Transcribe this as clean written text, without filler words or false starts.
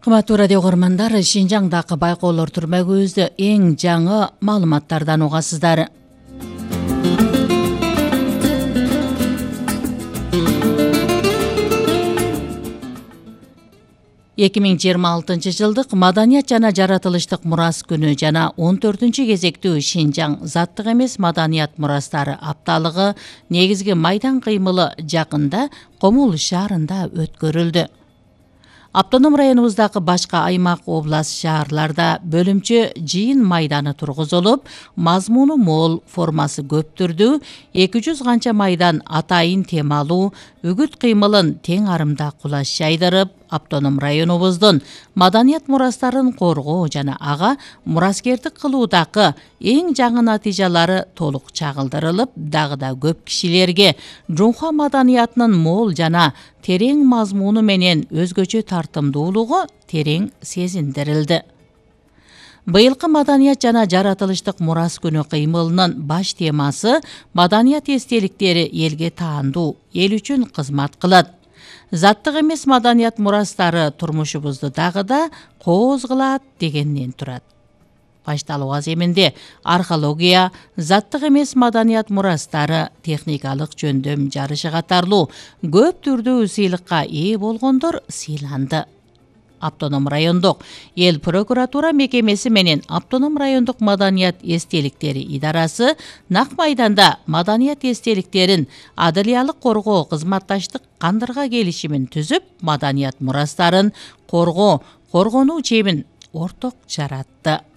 Кыматтуу радио көрмандар, Шинжаңдагы байкоолор түрмөгүбүздө эң жаңы маалыматтардан угасыздар. Эки миң жыйырма алтынчы жылдык маданият жана жаратылыштык мурас күнү жана 14 кезектүү Шинжаң заттык эмес маданият мурастары апталыгы негизги майдан кыймылы жакында Комул шаарында өткөрүлдү. Автоном районубуздагы башка аймак, область, шаарларда бөлүмчө жыйын майданы тургузулуп, мазмуну мол, формасы көп түрдүү, 200 канча майдан атайын темалуу, үгүт кыймылын тең арымда кулаш жайдырып, автоном районубуздун маданият мурастарын коргоо жана ага мураскердик кылуудагы эң жаңы натыйжалары толук чагылдырылып, дагы да көп кишилерге Жунха маданиятынын мол жана терең мазмуну менен өзгөчө тартымдуулугу терең сезиндирилди. Быйылкы маданият жана жаратылыштык мурас күнү кыймылынын баш темасы маданият эстеликтери элге таандуу, эл үчүн кызмат кылат. Заттык эмес маданият мурастары турмушубузду дагы да кооз кылат дегенден турат. Башталуу аземинде археология, заттык эмес маданият мурастары, техникалык жөндөм жарышы катарлуу көп түрдүү сыйлыкка ээ болгондор сыйланды. Автоном райондук эл прокуратура мекемеси менен Автоном райондук маданият эстеликтери идарасы нак майданда маданият эстеликтерин адылиялык коргоо кызматташтык кандырга келишимин түзүп, маданият мурастарын коргонуу чебин орток жаратты.